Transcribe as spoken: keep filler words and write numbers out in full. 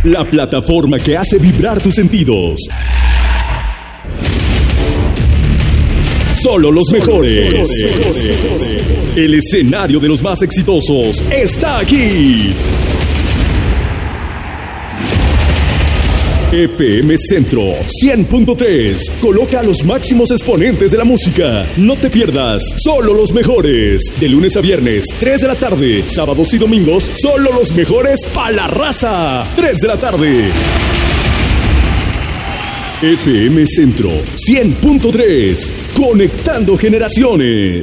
la plataforma que hace vibrar tus sentidos. Solo los mejores. El escenario de los más exitosos está aquí. F M Centro cien punto tres. Coloca a los máximos exponentes de la música. No te pierdas Solo los mejores. De lunes a viernes, tres de la tarde. Sábados y domingos, solo los mejores pa' la raza. tres de la tarde. F M Centro cien punto tres. Conectando generaciones.